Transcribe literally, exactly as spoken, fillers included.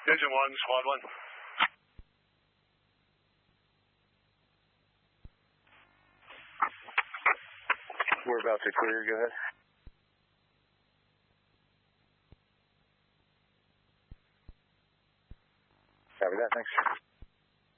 Engine one, squad one. We're about to clear, go ahead. Copy that, thanks.